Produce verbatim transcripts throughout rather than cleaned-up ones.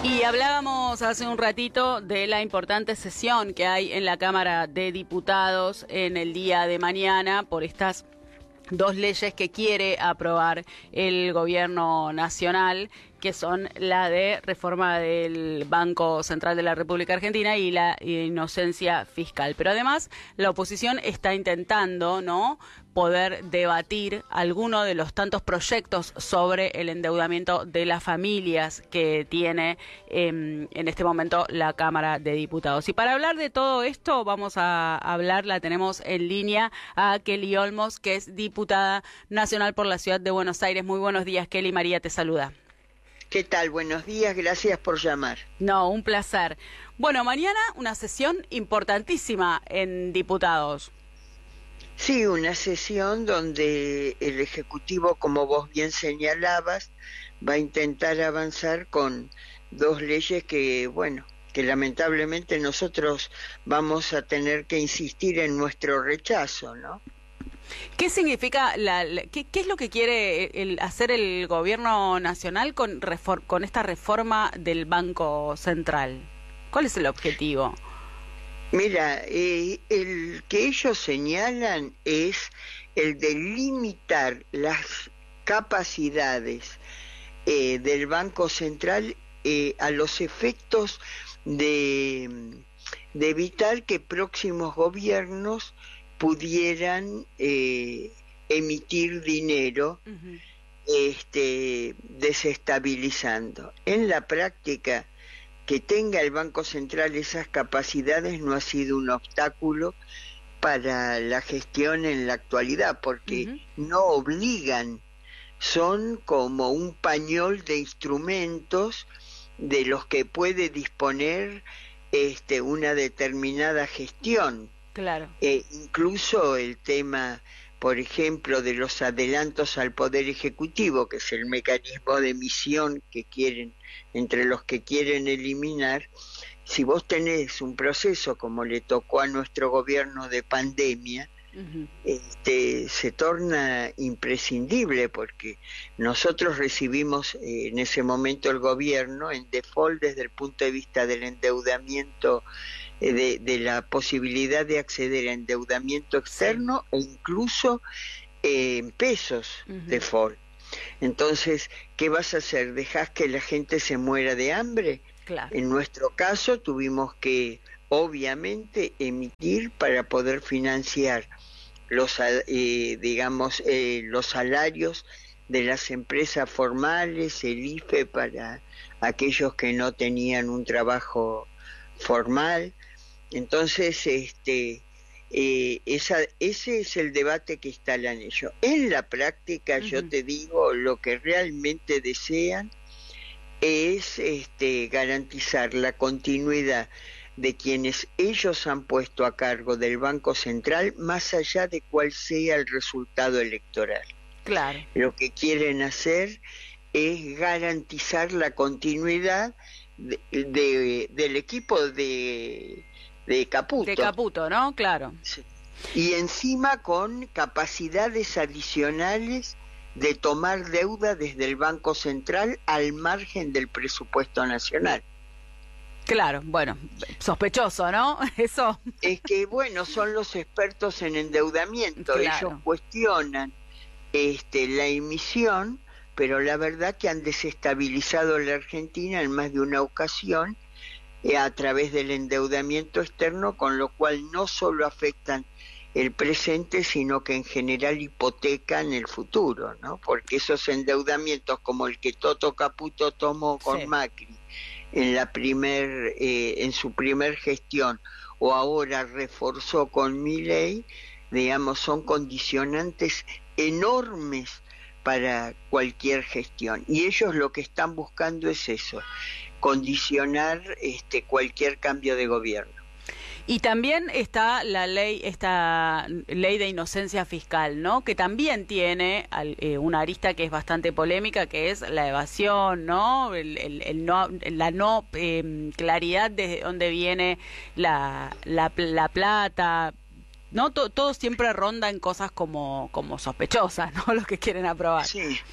Y hablábamos hace un ratito de la importante sesión que hay en la Cámara de Diputados en el día de mañana por estas dos leyes que quiere aprobar el gobierno nacional, que son la de reforma del Banco Central de la República Argentina y la inocencia fiscal. Pero además la oposición está intentando, ¿no?, poder debatir alguno de los tantos proyectos sobre el endeudamiento de las familias que tiene eh, en este momento la Cámara de Diputados. Y para hablar de todo esto vamos a hablar, la tenemos en línea a Kelly Olmos, que es diputada nacional por la Ciudad de Buenos Aires. Muy buenos días, Kelly. María te saluda. ¿Qué tal? Buenos días, gracias por llamar. No, un placer. Bueno, mañana una sesión importantísima en Diputados. Sí, una sesión donde el Ejecutivo, como vos bien señalabas, va a intentar avanzar con dos leyes que, bueno, que lamentablemente nosotros vamos a tener que insistir en nuestro rechazo, ¿no? ¿Qué significa, la, la qué, qué es lo que quiere el, hacer el gobierno nacional con, refor, con esta reforma del Banco Central? ¿Cuál es el objetivo? Mira, eh, el que ellos señalan es el de limitar las capacidades eh, del Banco Central eh, a los efectos de, de evitar que próximos gobiernos pudieran eh, emitir dinero, uh-huh. este, desestabilizando. En la práctica, que tenga el Banco Central esas capacidades no ha sido un obstáculo para la gestión en la actualidad, porque uh-huh. no obligan, son como un pañol de instrumentos de los que puede disponer este, una determinada gestión. Claro. Eh, incluso el tema, por ejemplo, de los adelantos al Poder Ejecutivo, que es el mecanismo de emisión que quieren, entre los que quieren eliminar, si vos tenés un proceso como le tocó a nuestro gobierno de pandemia, uh-huh. este, se torna imprescindible, porque nosotros recibimos eh, en ese momento el gobierno en default desde el punto de vista del endeudamiento, De, de la posibilidad de acceder a endeudamiento externo, sí. e incluso eh, en pesos uh-huh. default. Entonces, ¿qué vas a hacer? ¿Dejás que la gente se muera de hambre? Claro. En nuestro caso tuvimos que, obviamente, emitir para poder financiar los, eh, digamos, eh, los salarios de las empresas formales, el I F E para aquellos que no tenían un trabajo formal. Entonces, este, eh, esa, ese es el debate que instalan ellos. En la práctica, uh-huh. yo te digo, lo que realmente desean es este, garantizar la continuidad de quienes ellos han puesto a cargo del Banco Central, más allá de cuál sea el resultado electoral. Claro. Lo que quieren hacer es garantizar la continuidad de, de, del equipo de... de Caputo. De Caputo, ¿no? Claro. Sí. Y encima con capacidades adicionales de tomar deuda desde el Banco Central al margen del presupuesto nacional. Claro, bueno, sospechoso, ¿no? Eso. Es que, bueno, son los expertos en endeudamiento. Claro. Ellos cuestionan este, la emisión, pero la verdad que han desestabilizado la Argentina en más de una ocasión a través del endeudamiento externo, con lo cual no solo afectan el presente, sino que en general hipotecan el futuro, ¿no? Porque esos endeudamientos como el que Toto Caputo tomó con sí. Macri en la primer, eh, en su primer gestión, o ahora reforzó con Milei, digamos, son condicionantes enormes para cualquier gestión. Y ellos lo que están buscando es eso, condicionar este, cualquier cambio de gobierno. Y también está la ley, esta ley de inocencia fiscal, ¿no? Que también tiene eh, una arista que es bastante polémica, que es la evasión, ¿no? El, el, el no la no eh, claridad de dónde viene la, la, la plata. No, todos siempre rondan cosas como como sospechosas, ¿no? Los que quieren aprobar. Sí.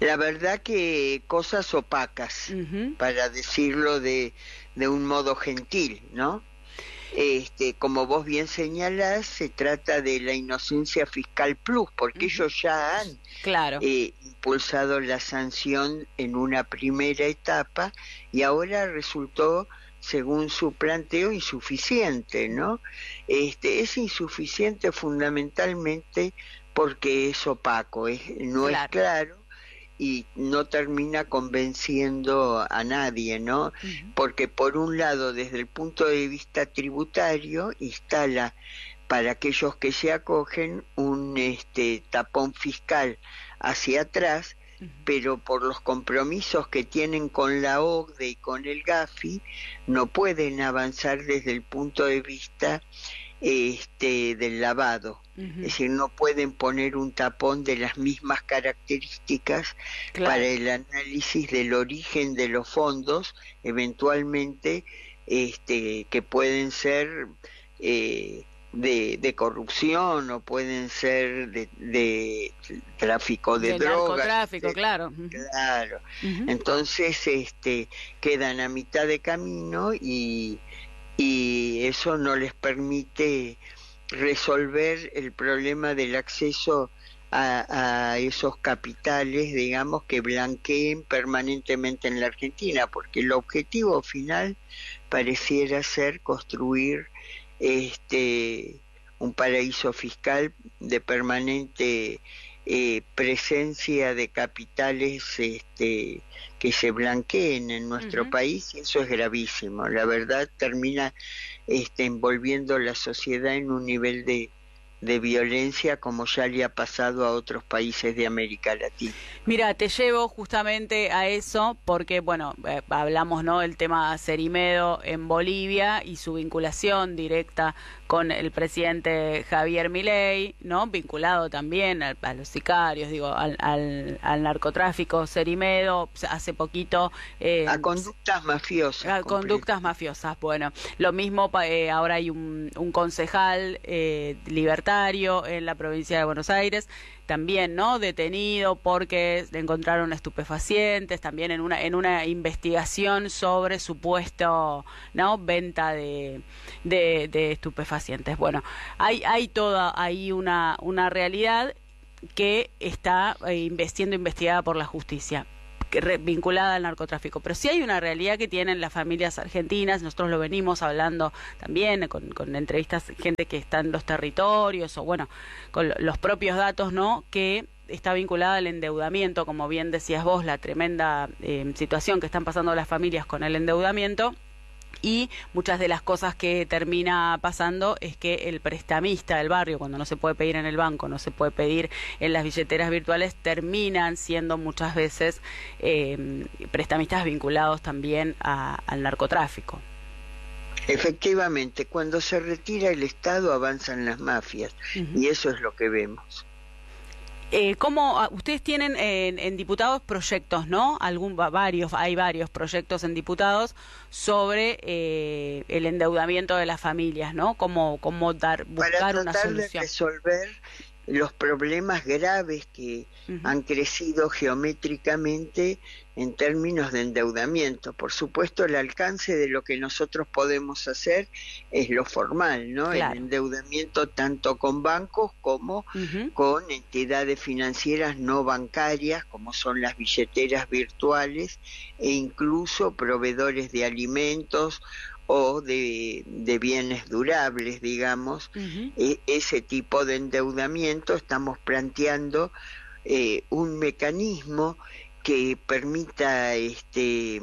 La verdad que cosas opacas, uh-huh. para decirlo de, de un modo gentil, ¿no? Este, como vos bien señalás, se trata de la inocencia fiscal plus, porque uh-huh. ellos ya han claro. eh, impulsado la sanción en una primera etapa y ahora resultó, según su planteo, insuficiente, ¿no? Este, es insuficiente fundamentalmente porque es opaco, es, no claro. es claro y no termina convenciendo a nadie, ¿no? Uh-huh. Porque por un lado, desde el punto de vista tributario, instala para aquellos que se acogen un este tapón fiscal hacia atrás, uh-huh. pero por los compromisos que tienen con la O C D E y con el GAFI, no pueden avanzar desde el punto de vista este del lavado. Uh-huh. Es decir, no pueden poner un tapón de las mismas características claro. para el análisis del origen de los fondos, eventualmente este que pueden ser eh, de, de corrupción o pueden ser de, de tráfico de, de drogas, narcotráfico, de, claro. Claro. Uh-huh. Entonces este quedan a mitad de camino y y eso no les permite resolver el problema del acceso a, a esos capitales, digamos, que blanqueen permanentemente en la Argentina, porque el objetivo final pareciera ser construir este un paraíso fiscal de permanente eh, presencia de capitales este que se blanqueen en nuestro uh-huh. país, y eso es gravísimo. La verdad termina este envolviendo la sociedad en un nivel de de violencia como ya le ha pasado a otros países de América Latina. Mira, te llevo justamente a eso porque, bueno, eh, hablamos, ¿no?, del tema Cerimedo en Bolivia y su vinculación directa con el presidente Javier Milei, ¿no?, vinculado también a, a los sicarios, digo, al, al, al narcotráfico Cerimedo, hace poquito... Eh, a conductas mafiosas. A conductas mafiosas, bueno. Lo mismo, eh, ahora hay un, un concejal eh, libertario en la provincia de Buenos Aires, también, ¿no?, detenido porque encontraron estupefacientes, también en una en una investigación sobre supuesto, ¿no?, venta de, de, de estupefacientes. Bueno, hay hay toda ahí una una realidad que está eh, siendo investigada por la justicia, vinculada al narcotráfico, pero sí hay una realidad que tienen las familias argentinas. Nosotros lo venimos hablando también con, con entrevistas, gente que está en los territorios o bueno, con los propios datos, ¿no?, que está vinculada al endeudamiento, como bien decías vos, la tremenda eh, situación que están pasando las familias con el endeudamiento. Y muchas de las cosas que termina pasando es que el prestamista del barrio, cuando no se puede pedir en el banco, no se puede pedir en las billeteras virtuales, terminan siendo muchas veces eh, prestamistas vinculados también a, al narcotráfico. Efectivamente, cuando se retira el Estado avanzan las mafias, uh-huh. y eso es lo que vemos. Eh, ¿Cómo ustedes tienen en, en diputados proyectos, ¿no? Algún varios, hay varios proyectos en diputados sobre eh, el endeudamiento de las familias, ¿no? Cómo cómo dar buscar Para una tratar solución. De resolver los problemas graves que uh-huh. han crecido geométricamente en términos de endeudamiento. Por supuesto, el alcance de lo que nosotros podemos hacer es lo formal, ¿no? Claro. El endeudamiento tanto con bancos como uh-huh. con entidades financieras no bancarias, como son las billeteras virtuales, e incluso proveedores de alimentos o de, de bienes durables, digamos. Uh-huh. E, ese tipo de endeudamiento estamos planteando eh, un mecanismo que permita este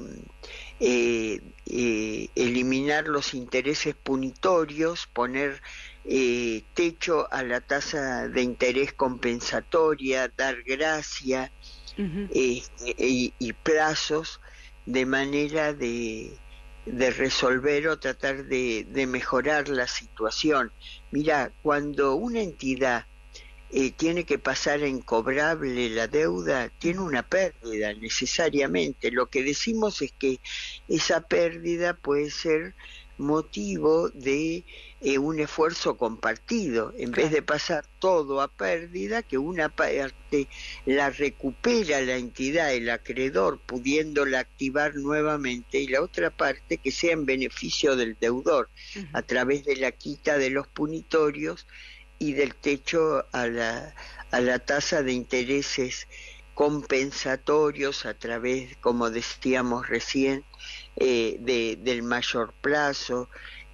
eh, eh, eliminar los intereses punitorios, poner eh, techo a la tasa de interés compensatoria, dar gracia uh-huh. este, y, y plazos de manera de de resolver o tratar de, de mejorar la situación. Mira, cuando una entidad eh, tiene que pasar a incobrable la deuda, tiene una pérdida necesariamente. Lo que decimos es que esa pérdida puede ser motivo de eh, un esfuerzo compartido, en claro. vez de pasar todo a pérdida, que una parte la recupera la entidad, el acreedor, pudiéndola activar nuevamente, y la otra parte que sea en beneficio del deudor, uh-huh. a través de la quita de los punitorios y del techo a la, a la tasa de intereses compensatorios a través, como decíamos recién, eh, de, del mayor plazo,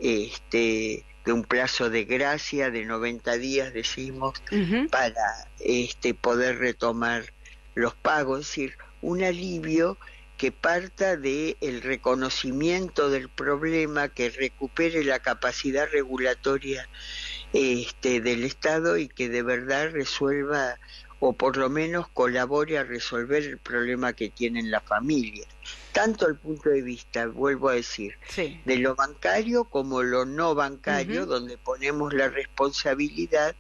este, de un plazo de gracia de noventa días, decimos, uh-huh. para este, poder retomar los pagos, es decir, un alivio que parta del reconocimiento del problema, que recupere la capacidad regulatoria este, del Estado y que de verdad resuelva, o por lo menos colabore a resolver el problema que tienen las familias, tanto el punto de vista, vuelvo a decir, sí. de lo bancario como lo no bancario, uh-huh. donde ponemos la responsabilidad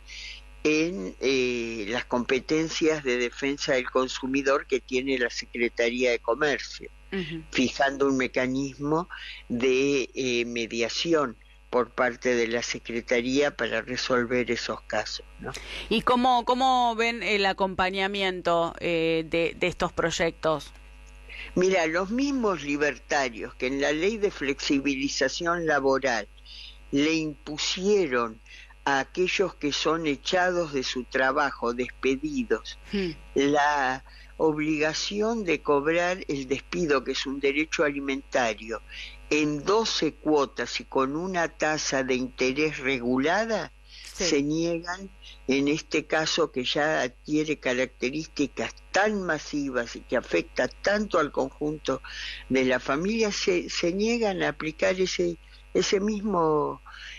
en eh, las competencias de defensa del consumidor que tiene la Secretaría de Comercio, uh-huh. fijando un mecanismo de eh, mediación por parte de la Secretaría para resolver esos casos, ¿no? ¿Y cómo, cómo ven el acompañamiento eh, de, de estos proyectos? Mira, los mismos libertarios que en la ley de flexibilización laboral le impusieron a aquellos que son echados de su trabajo, despedidos, hmm. la obligación de cobrar el despido, que es un derecho alimentario, en doce cuotas y con una tasa de interés regulada, sí. se niegan, en este caso que ya adquiere características tan masivas y que afecta tanto al conjunto de la familia, se, se niegan a aplicar ese, ese mismo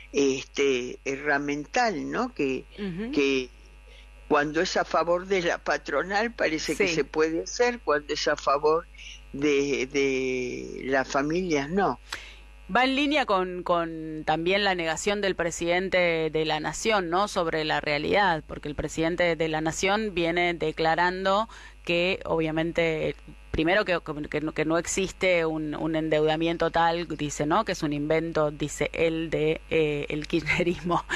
este herramental, ¿no? Que, uh-huh. que cuando es a favor de la patronal parece sí. que se puede hacer, cuando es a favor de, de las familias no. Va en línea con, con también la negación del presidente de la Nación, ¿no?, sobre la realidad, porque el presidente de la Nación viene declarando que obviamente primero que, que, que no existe un, un endeudamiento tal, dice, ¿no?, que es un invento, dice él, de eh, el kirchnerismo,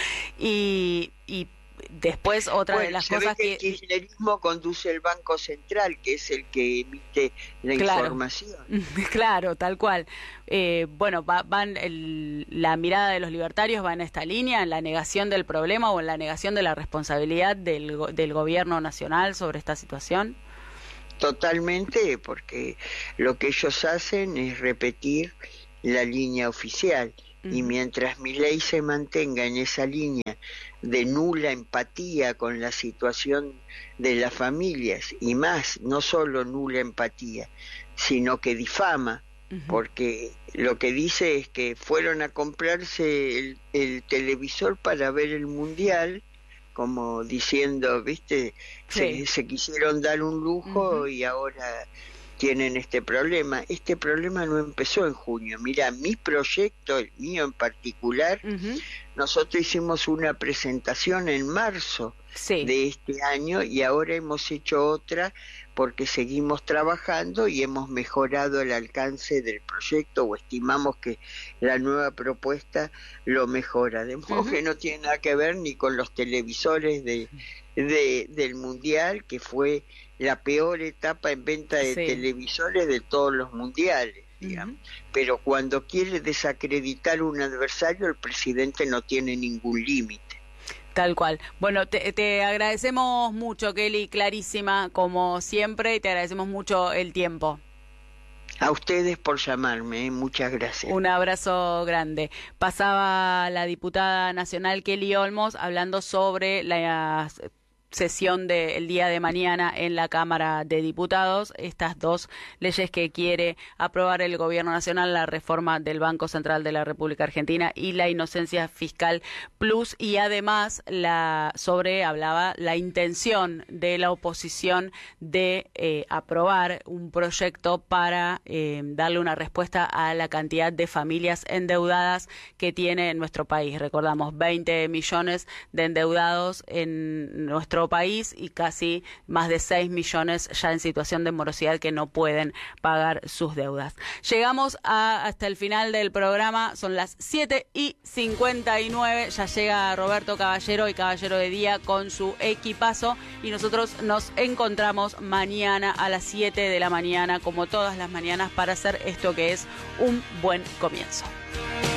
y, y después otra bueno, de las se cosas ve que, que... el kirchnerismo conduce el Banco Central, que es el que emite la claro. información. Claro, tal cual. Eh, bueno, va, van el, la mirada de los libertarios va en esta línea, en la negación del problema o en la negación de la responsabilidad del, del gobierno nacional sobre esta situación. Totalmente, porque lo que ellos hacen es repetir la línea oficial. Uh-huh. Y mientras Milei se mantenga en esa línea de nula empatía con la situación de las familias, y más, no solo nula empatía, sino que difama, uh-huh. porque lo que dice es que fueron a comprarse el, el televisor para ver el mundial, como diciendo, viste, sí. se, se quisieron dar un lujo, uh-huh. y ahora tienen este problema. Este problema no empezó en junio. Mira, mi proyecto, el mío en particular, uh-huh. nosotros hicimos una presentación en marzo sí. de este año y ahora hemos hecho otra porque seguimos trabajando y hemos mejorado el alcance del proyecto, o estimamos que la nueva propuesta lo mejora. De modo uh-huh. que no tiene nada que ver ni con los televisores de, de del Mundial, que fue la peor etapa en venta de sí. televisores de todos los mundiales, digamos. Uh-huh. Pero cuando quiere desacreditar un adversario, el presidente no tiene ningún límite. Tal cual. Bueno, te, te agradecemos mucho, Kelly, clarísima como siempre, y te agradecemos mucho el tiempo. A ustedes por llamarme, ¿eh? Muchas gracias. Un abrazo grande. Pasaba la diputada nacional Kelly Olmos hablando sobre las sesión del día de mañana en la Cámara de Diputados, estas dos leyes que quiere aprobar el Gobierno Nacional, la reforma del Banco Central de la República Argentina y la inocencia fiscal plus, y además la sobre, hablaba, la intención de la oposición de eh, aprobar un proyecto para eh, darle una respuesta a la cantidad de familias endeudadas que tiene nuestro país. Recordamos, veinte millones de endeudados en nuestro nuestro país y casi más de seis millones ya en situación de morosidad que no pueden pagar sus deudas. Llegamos a, hasta el final del programa, son las siete y cincuenta y nueve, ya llega Roberto Caballero y Caballero de Día con su equipazo y nosotros nos encontramos mañana a las siete de la mañana, como todas las mañanas, para hacer esto que es un buen comienzo.